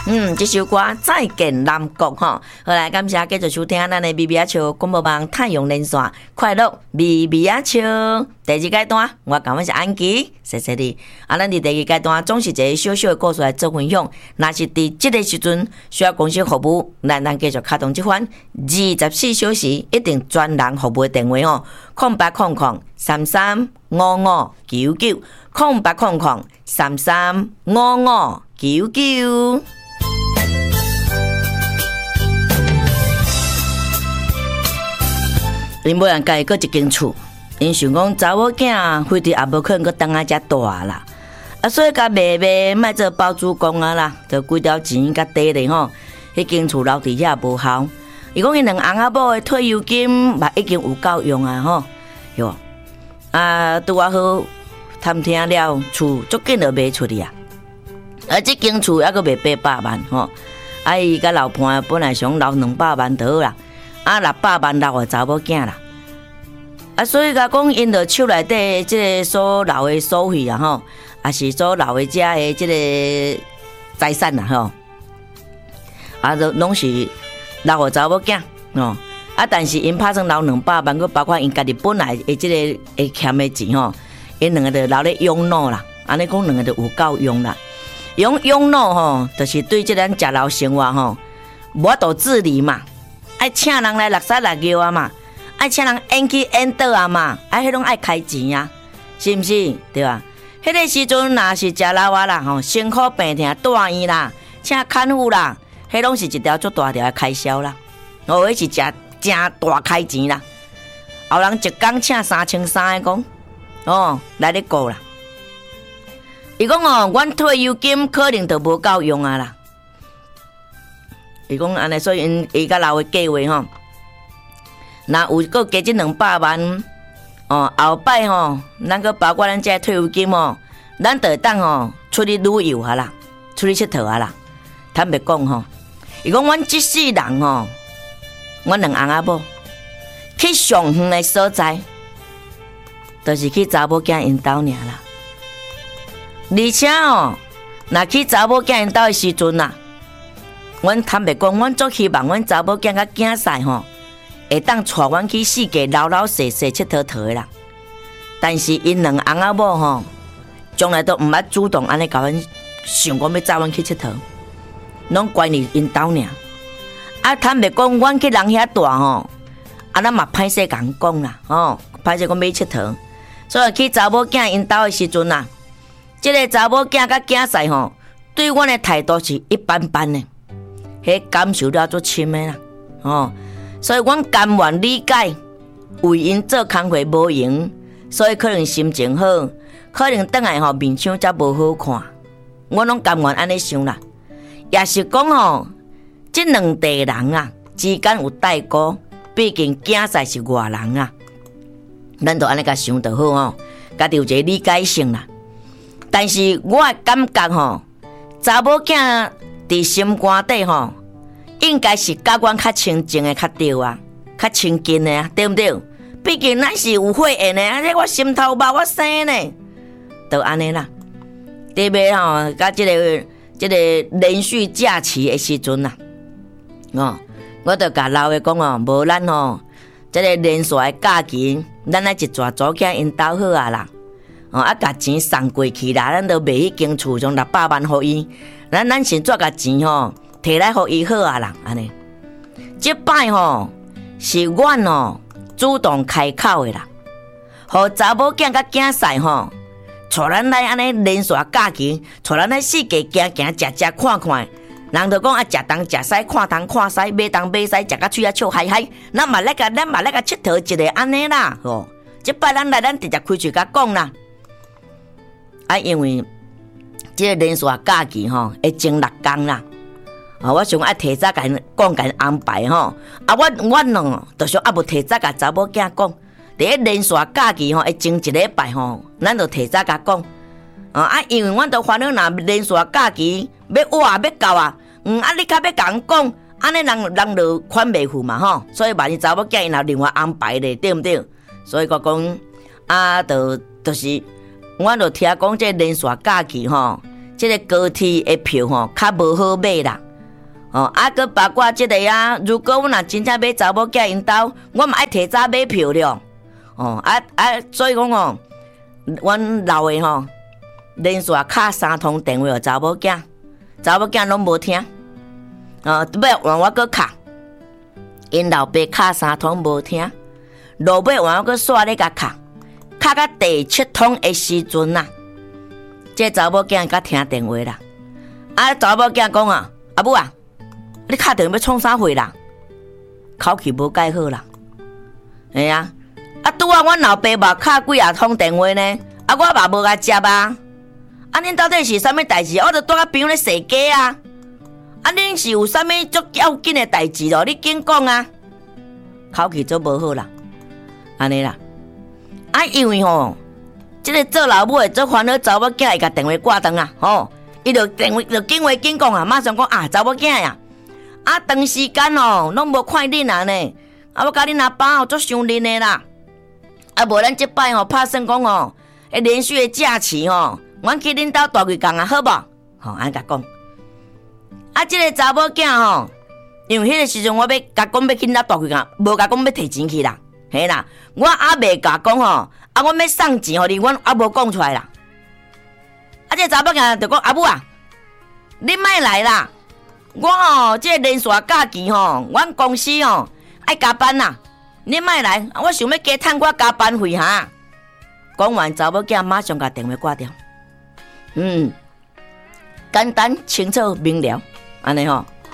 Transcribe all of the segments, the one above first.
这首歌《再见南国》吼，好来感谢继续收听咱的咪咪仔笑广播网太阳连线，快乐咪咪仔笑第二阶段，我感觉是安琪，谢谢你。咱伫第二阶段总是一个小小的故事来做分享，若是伫这个时阵需要公司服务，咱继续开通这款24小时一定专人服务的电话哦，0800335599，0800335599。因某人家搁一间厝，因想讲查某囝非得也无可能搁当啊遮大啦，所以甲卖卖做包租公啊啦，就几条钱甲地咧吼，迄间厝留伫遐无效。伊讲伊两翁仔某的退休金嘛已经有够用啊吼，哟拄啊好探听了，厝足紧就卖出去啊，这间厝还阁卖800万吼，伊甲老伴本来想留200万就好啦。600万留个查某囝啦，所以甲讲因着手内底即个所留的所费啊吼，也是所留的遮的即个财产啦吼，就拢是留个查某囝吼，但是因拍算留200万，佮包括因家己本来的即个会欠的钱吼，因两个就留咧养老啦，安尼讲两个就有够用啦，养老吼，就是对即咱食老生活吼，无法度自理嘛。爱请人来落沙落尿啊嘛，爱请人演去演倒啊嘛，迄拢爱开钱啊，是毋是？对吧？迄个时阵若是食老啊啦吼，辛苦病痛住院啦，请看护啦，迄拢是一条足大条的开销啦。迄是真大开钱啦。后人一工请3300的讲，来咧顾啦。伊讲阮退休金可能就无够用啊啦。伊讲安尼，所以伊甲老的计划吼，若有搁加这200万，后摆吼，咱搁包括咱这退休金吼，咱就会当出去旅游啊啦，出去佚佗啊啦。坦白讲吼，伊讲阮这世人吼，阮两翁仔某去上远的所在，就是去查某囝因兜尔啦。而且若去查某囝因兜的时阵啦。阮坦白讲，阮足希望阮查某囝甲囝婿吼，会当带阮去世界老老实实佚佗佗的啦。但是因两翁仔某吼，从来都毋捌主动安尼甲阮想讲要载阮去佚佗，拢关于因兜尔。坦白讲，阮去人遐大吼，咱嘛歹势共讲啦，歹势讲要佚佗。所以去查某囝因兜的时阵啦，即个查某囝甲囝婿吼，对阮的态度是一般般的。迄感受了足深的啦，所以阮甘愿理解，为因做工课无用，所以可能心情好，可能转来面相才无好看，我拢甘愿安尼想啦。也是讲这两代人啊之间有代沟，毕竟囝婿是外人啊，咱就安尼甲想就好家己有一个理解性啦。但是我的感觉查某囝伫心肝底应该是甲阮较亲近的较对啊，较亲近的啊，对不对？毕竟咱是有血缘的，我心头肉我生呢，就安尼啦。特别甲这个连续假期的时阵啦，我就甲老的讲无咱这个连续的假期，咱来一撮组起因兜好啊啦。甲钱送过去啦，咱就卖迄间厝，从600万互伊，咱先做甲钱摕来互伊好啊啦，安尼。这摆是阮主动开口的啦，互查某囝甲囝婿带咱来安尼连续假期，带咱来世界行行、食食、看看。人就讲食东食西，看东看西，买东买西，食甲喙笑嗨嗨。咱嘛来甲佚佗一个安尼啦，这摆咱来直接开嘴甲讲啦。因为这个连续假期会前6天啦。我想提早甲因讲甲因安排阮就想无提早甲查某囝讲，伫迄连续假期会前1礼拜咱就提早甲讲。因为阮都烦恼，若连续假期要活要到啊，你较要甲人讲，安尼人就款袂赴嘛所以万一查某囝因也另外安排咧，对毋对？所以我讲就是，阮就听讲这连续假期这个高铁的票吼较无好买啦。搁包括这个啊，如果我若真正买查某囝因兜，我嘛爱提早买票了。所以讲哦，阮老的吼，连续敲3通电话查某囝拢无听。尾换我搁敲，因老爸敲3通无听，落尾换我搁煞咧甲敲到第7通的时阵啊，这查某囝甲听电话啦。查某囝讲啊，阿母啊，你敲电话要创啥货啦？口气无介好啦。嘿啊，拄啊，阮老爸嘛敲几啊通电话呢，我嘛无甲接啊。恁到底是啥物代志？我著住甲朋友咧踅街啊。恁是有啥物足要紧的代志咯？你紧讲啊！口气足无好啦，安尼啦。因为吼，这个做老母的做烦恼，查某囝会甲电话挂断啊，伊就电话就紧话紧讲啊，马上讲查某囝呀，长时间拢无看恁啊呢，我甲恁阿爸足伤恁的啦。无咱这摆拍算讲连续的假期阮去恁兜大几工啊，好无？安甲讲。这个查某囝因为迄个时阵我要甲讲要去恁大几工，无甲讲要摕钱去啦，嘿啦，我未甲讲阮要送钱互你，阮无讲出来啦。这个查某囝就讲阿母啊，你莫来啦，我这个连续假期阮公司爱加班啦，你莫来，我想要加趁我加班费哈。讲完，查某囝马上甲电话挂掉。简单清楚明了。安尼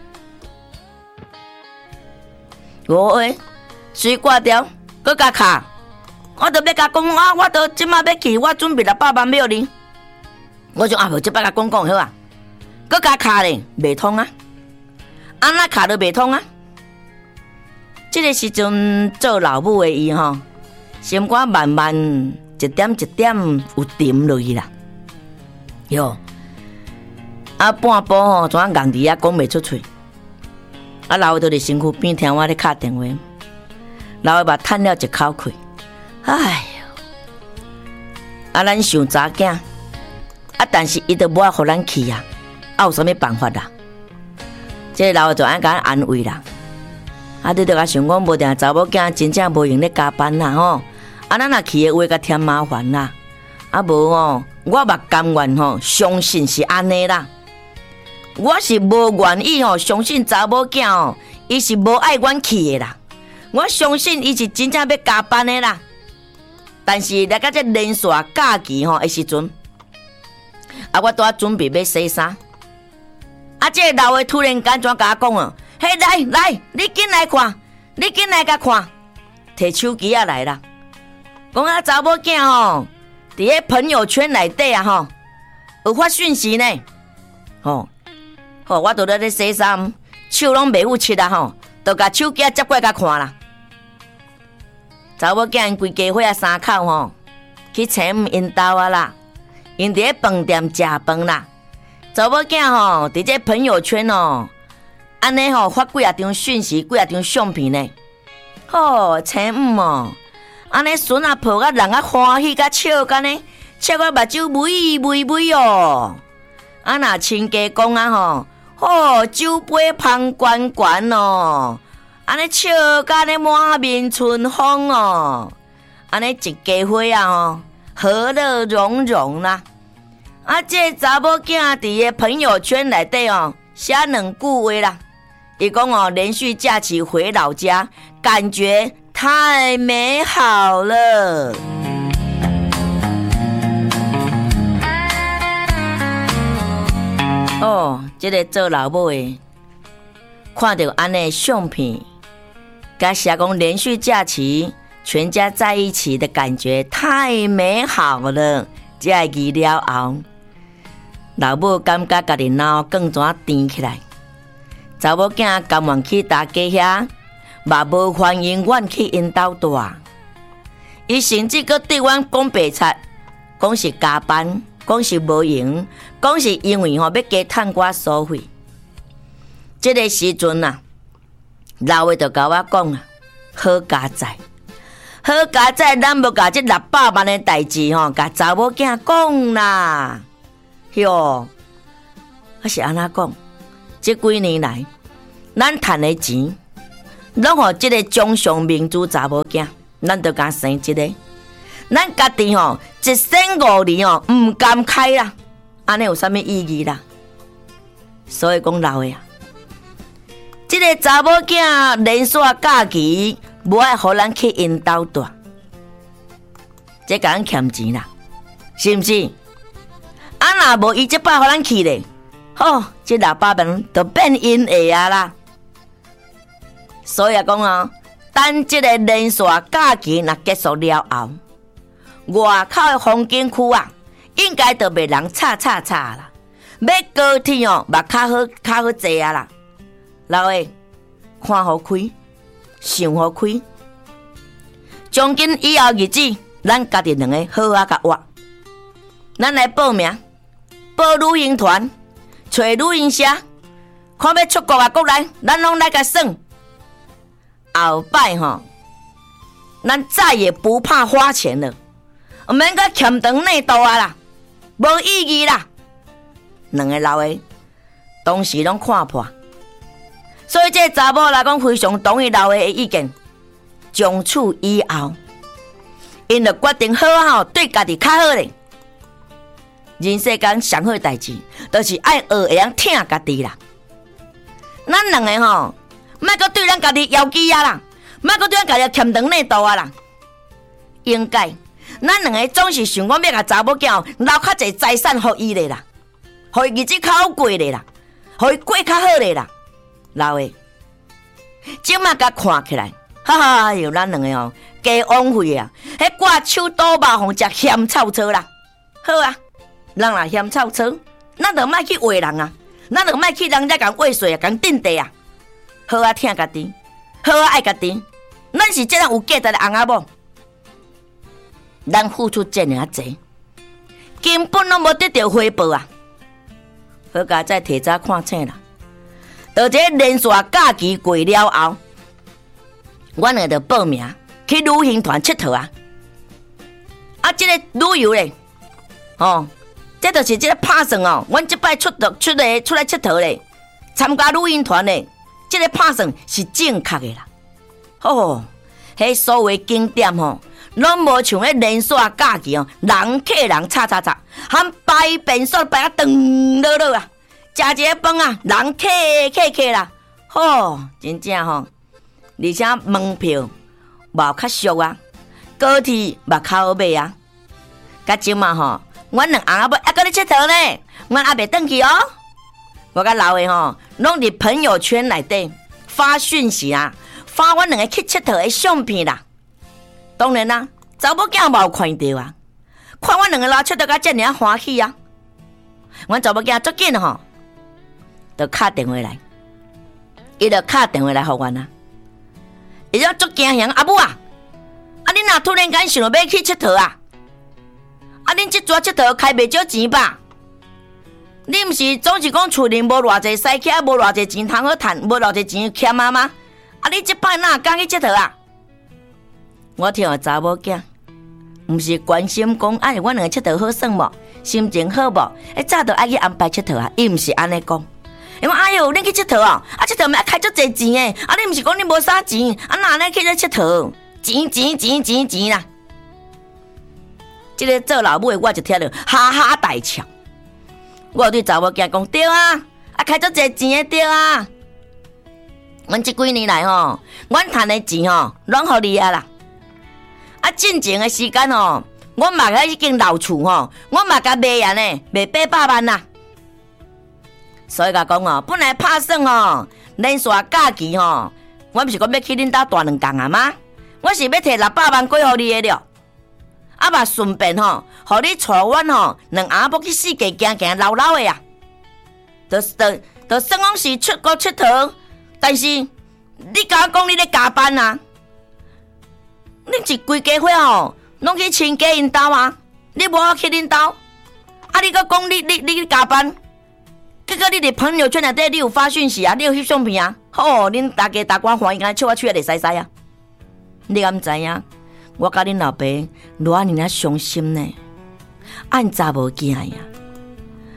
随挂掉，搁甲卡，我著要甲讲我著即马要去，我准备600万秒哩。我想无即摆甲讲好啊，搁甲卡咧，袂通啊，那卡都袂通啊。这个时阵做老母的伊心肝慢慢一点一点有沉落去啦，哟。半步怎硬伫讲袂出嘴。老的伫身躯边听我咧敲电话，老的嘛叹了一口气。哎哟，咱想查囝，但是伊都无法互咱去啊，有啥物办法啦？这个老的就安甲咱安慰啦。你著甲想讲无定查某囝真正无用咧加班啦咱若去的话，甲添麻烦啦。无我嘛甘愿相信是安尼啦。我是无愿意相信查某囝伊是无爱阮去的啦。我相信伊是真正要加班的啦。但是来到这连续假期的时阵，我拄准备要洗衫，这个老的突然间怎甲我讲嘿，来，你紧来看，你紧来甲看，摕手机来啦，讲查某囝伫咧朋友圈内底有发讯息呢，我都在咧洗衫，手拢袂有切啊就甲手机接过甲看啦。查某囝因规家伙3口去请因兜啦，因伫咧饭店食饭啦。查某囝伫这朋友圈安尼发几啊张讯息，几啊张相片呢。请安尼孙啊抱甲人欢喜甲笑甲呢，笑甲目睭微若亲家讲酒杯芳关关安尼笑甲呢满面春风安尼一家伙和乐融融啦。这查某囝伫个朋友圈内底写2句话啦。伊讲连续假期回老家，感觉太美好了。这个做老母的看到安尼相片，甲写讲连续假期全家在一起的感觉太美好了。这个字了后，老母感觉家己脑更怎甜起来。查某囝甘愿去大家遐，嘛无欢迎阮去因兜住。伊甚至阁对阮讲白贼，讲是加班，讲是无用，讲是因为要加趁我所费。这个时阵老的就甲我讲好佳哉，好佳哉，咱要甲这600万的代志甲查某囝讲啦。 我是安怎讲？这几年来，咱赚的钱，拢互这个掌上明珠查某囝，咱就甲生一个。咱家己吼一生5年哦，唔甘开啦，安尼有啥物意义啦？所以讲老的啊，这个查某囝连续假期，无爱互咱去因兜住，这甲咱欠钱啦，是毋是？啊，若无伊即摆互咱去咧，吼，这600万就变因的啊啦。所以讲啊，等这个连续假期若结束了后，外口的风景区啊，应该就袂人吵啦。要高铁哦，嘛较好坐啊啦。老的看好开，想好开。从今以后日子，咱家己两个好甲活。咱来报名，报旅行团，找旅行社，看要出国啊国内，咱拢来甲算。后摆吼，咱再也不怕花钱了。唔免个欠长内度啊啦，无意义啦。两个老的当时拢看破，所以这查某来讲非常同意老的意见。从此以后，因就决定好好对家己较好咧。人世间上好代志，就是爱学会晓疼家己啦。咱两个吼，莫阁对咱家己要求啊啦，莫阁对咱家己欠长内度啊啦，应该。咱两个总是想讲要甲查某囝留较侪财产互伊咧啦，互伊日子较好过咧啦，互伊过较好咧啦。老诶，即马甲看起来，哈哈哟，咱两个哦，加枉费啊！迄挂手倒肉互食嫌臭车啦。好啊，人若嫌臭车，咱就莫去话人啊，咱就莫去人家共话说啊，共顶地啊。好啊，疼家己，好啊，爱家己，咱是这样有价值的翁仔某。咱付出这么多，根本拢无得到回报啊！好甲再提早看清啦。到这连续假期过了后，阮个就报名去旅行团佚佗啊！啊，这个旅游咧，哦，这就是这个拍算哦。阮这摆出来佚佗咧，参加旅行团咧，这个拍算是正确的啦。哦，迄所谓景点吼。拢无像迄连续假期哦，人客人吵，含摆便所摆啊长落落啊，食一个饭啊，人客啦，吼，真正吼，而且门票无较俗啊，高铁嘛较好买啊，甲即嘛吼，阮两翁仔要还搁咧佚佗呢，阮还袂转去哦，我甲老的吼，拢伫朋友圈内底发讯息啊，发阮两个去佚佗的相片啦。当然啦，查某囝嘛有看到啊，看阮两个拉佚佗甲遮尔欢喜啊，阮查某囝足紧吼，就敲电话来，伊就敲电话来互阮啊，伊就足惊吓，阿母啊，啊恁若突然间想要去佚佗啊，啊恁即撮佚佗开袂少钱吧？你毋是总是讲厝里无偌济使起，无偌济钱通好趁，无偌济钱欠啊吗？啊你即摆哪敢去佚佗啊？我听个查某囝，毋是关心讲，哎，阮两个佚佗好耍无？心情好无？早就爱去安排佚佗啊！伊毋是安尼讲，因为哎哟，恁去佚佗哦，啊佚佗咪开足侪钱诶！啊，你毋是讲你无啥钱，啊哪安尼去佚佗？钱啦！即个做老母诶，我就听着哈哈大笑。我对查某囝讲对啊，啊开足侪钱诶对啊！阮即几年来吼，阮赚诶钱吼，拢互你啊啦！啊，进前的时间哦，我嘛甲已经老厝吼，我嘛甲卖啊呢，卖800万啦。所以甲讲哦，本来拍算哦，连续假期吼，我毋是讲要去恁兜大2天啊吗？我是要摕600万过互你的了，啊嘛顺便吼，互你带阮吼，两阿要去世界行溜溜的啊。就算讲是出国佚佗，但是你甲我讲你咧加班啊？恁一规家伙吼，拢去亲家因兜啊！你无好去恁兜，啊！你搁讲你去加班，结果你伫朋友圈内底你有发讯息啊，你有翕相片啊，吼！恁大家欢喜，敢笑我吹啊会使啊！你敢知影？我甲恁老爸偌尔伤心呢，按查无囝呀！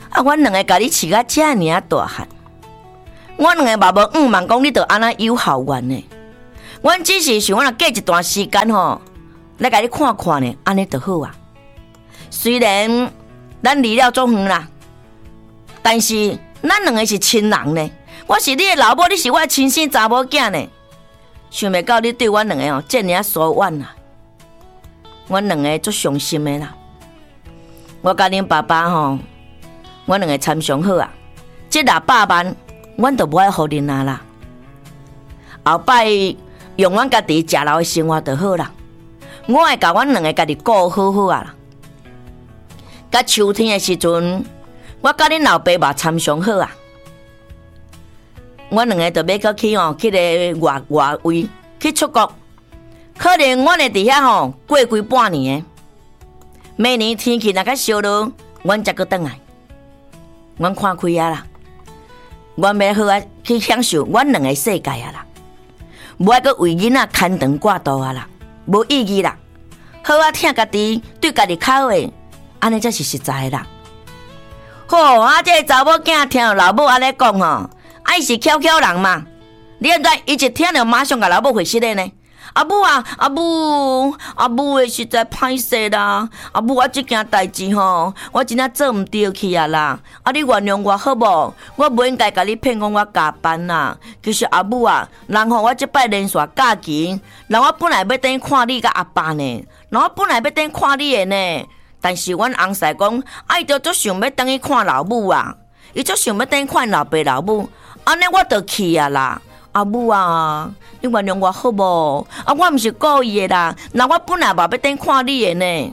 阮两个甲你饲甲遮尔啊大汉，阮两个嘛无望讲你着安那友好阮呢。阮只是想若过一段时间来甲你看看呢，安尼就好啊。虽然咱离了足远啦，但是咱两个是亲人呢。我是你的老母，你是我的亲生查某囝呢。想袂到你对阮两个这尔疏远啊，阮两个足伤心的啦。我甲恁爸爸阮两个参详好啊，这600万阮都无爱互恁啦。后摆用阮家己食老的生活就好啦。我会甲阮两个家己顾好好啊啦。甲秋天的时阵，我甲恁老爸嘛参详好啊。阮两个就要去个外位去出国，可能阮会伫遐过几半年的。明年天气若较烧落，阮才阁转来。阮看开啊啦，阮要好啊去享受阮两个世界啊啦，无爱阁为囡仔牵肠挂肚啊啦，无意义啦。好啊，听家己对家己较好诶，安尼才是实在啦。好啊，这查某囝听老母安尼讲伊是巧巧人嘛，你现在伊一听就马上甲老母回信的呢。阿母啊，阿母诶，实在歹势啦。阿母，我这件代志我真正做毋对去啊啦。你原谅我好无？我无应该甲你骗讲我加班啦。其实阿母啊，人我这摆连续假期，人我本来要等看你甲阿爸呢，人我本来要等看你的呢。但是阮翁婿讲，伊就足想要等去看老母啊，伊足想要等看老爸老母，安尼我就去啊啦。阿母啊，你原谅我好无？我毋是故意的啦，那我本来嘛要等看你的呢。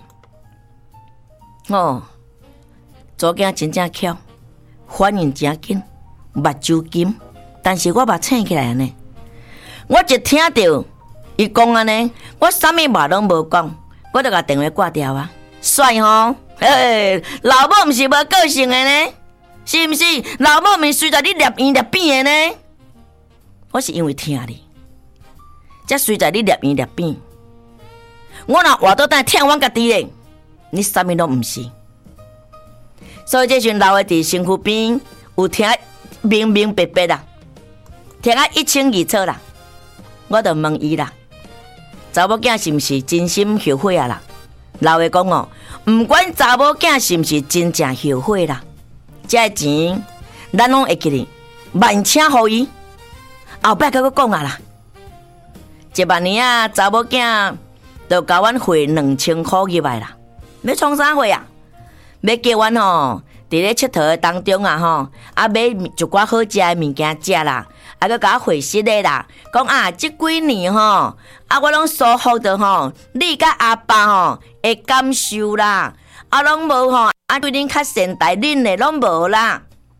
左囝真正巧，反应真紧，目睭金，但是我嘛醒起来呢。我一听到伊讲安尼，我啥物话拢无讲，我就甲电话挂掉啊。帅老母毋是无个性的呢，是毋是？老母毋是随在你捏圆捏扁的呢？我是因为听你，才随在你捏圆捏扁。我若活倒等听阮家己咧，你啥物拢毋是。所以这群老的伫身躯边有听明明白白啦，听一清二楚啦。我就问伊啦，查某囝是毋是真心后悔啊啦？老的讲毋管查某囝是毋是真正后悔啦，这钱咱拢会记哩，万请互伊。后摆甲我讲啊啦，1万年啊，查某囝就甲阮汇2000块入来啦。要创啥货啊？要叫阮伫咧佚佗的当中啊买一寡好食的物件食啦，佮甲我汇息的啦。讲这几年我拢疏忽着你甲阿爸会感受啦，拢无对恁较善待恁的拢无啦。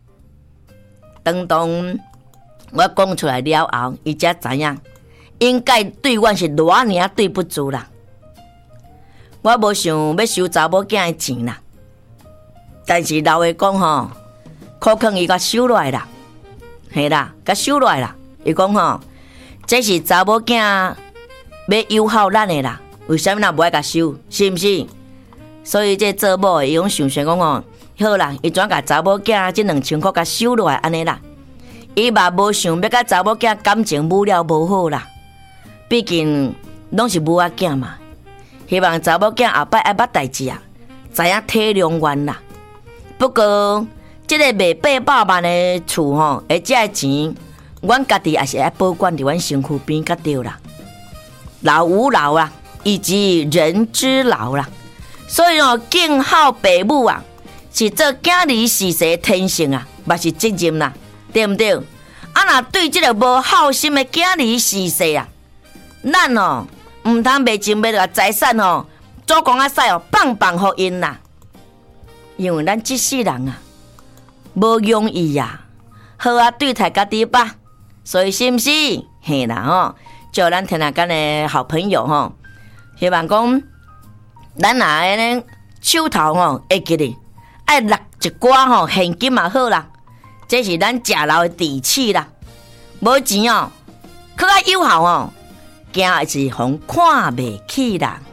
当我讲出来了后，伊才知影应该对阮是偌尔对不住啦。我无想要收查某囝的钱啦，但是老的讲可肯伊甲收落来啦，嘿啦，甲收落来啦。伊讲这是查某囝要友好咱的啦，为什么若无爱甲收？是毋是？所以这做某的伊讲想讲好啦，伊怎甲查某囝这2000块甲收落来安尼啦。伊嘛无想要甲查某囝感情母了无好啦，毕竟拢是母仔囝嘛。希望查某囝后摆爱捌代志知影体谅阮啦。不过，这个卖800万的厝而这个钱，阮家己也是爱保管伫阮身躯边甲对啦。老吾老啦，以及人之老啦。所以敬孝父母是做囝儿侍世天性嘛是责任啦。对毋对？若对这个无孝心的囝儿侍世咱毋通卖情卖着财产祖公使放互因啦。因为咱这世人无容易好对待家己吧。所以是毋是？嘿啦叫咱天下间的好朋友希望讲咱安尼手头会记哩，爱落一寡现金嘛好啦。这是咱食老的底气啦，无钱可较有效惊是互看袂起啦。